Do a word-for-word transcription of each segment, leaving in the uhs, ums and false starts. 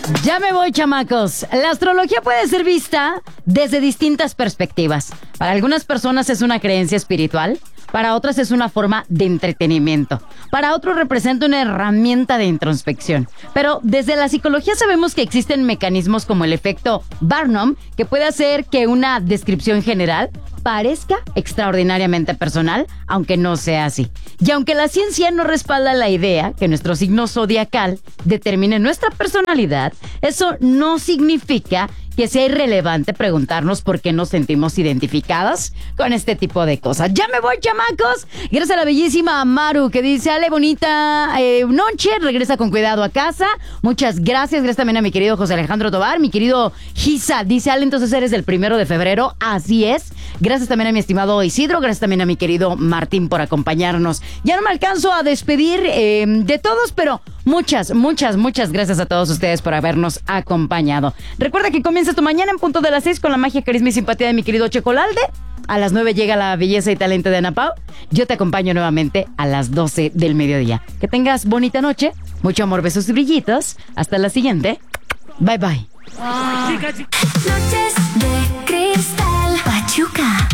Ya me voy, chamacos. La astrología puede ser vista desde distintas perspectivas. Para algunas personas es una creencia espiritual, para otras es una forma de entretenimiento, para otros representa una herramienta de introspección. Pero desde la psicología sabemos que existen mecanismos como el efecto Barnum, que puede hacer que una descripción general parezca extraordinariamente personal, aunque no sea así. Y aunque la ciencia no respalda la idea que nuestro signo zodiacal determine nuestra personalidad, eso no significa que sea irrelevante preguntarnos por qué nos sentimos identificadas con este tipo de cosas. Ya me voy, chamacos. Gracias a la bellísima Maru, que dice: Ale, bonita eh, noche, regresa con cuidado a casa. Muchas gracias. Gracias también a mi querido José Alejandro Tobar, mi querido Gisa. Dice: Ale, entonces eres del primero de febrero. Así es. Gracias también a mi estimado Isidro. Gracias también a mi querido Martín por acompañarnos. Ya no me alcanzo a despedir eh, de todos, pero muchas, muchas, muchas gracias a todos ustedes por habernos acompañado. Recuerda que comienza tu mañana en punto de las seis con la magia, carisma y simpatía de mi querido Checolalde. A las nueve llega la belleza y talento de Ana Pau. Yo te acompaño nuevamente a las doce del mediodía. Que tengas bonita noche, mucho amor, besos y brillitos. Hasta la siguiente. Bye, bye. Ah. Noches de Cristal Pachuca.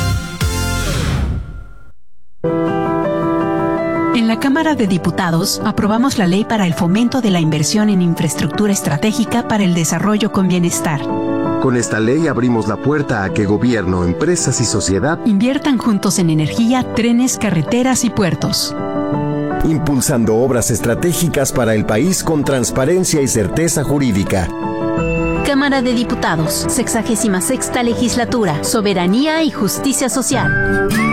En la Cámara de Diputados aprobamos la ley para el fomento de la inversión en infraestructura estratégica para el desarrollo con bienestar. Con esta ley abrimos la puerta a que gobierno, empresas y sociedad inviertan juntos en energía, trenes, carreteras y puertos, impulsando obras estratégicas para el país con transparencia y certeza jurídica. Cámara de Diputados, sexagésima sexta legislatura, soberanía y justicia social.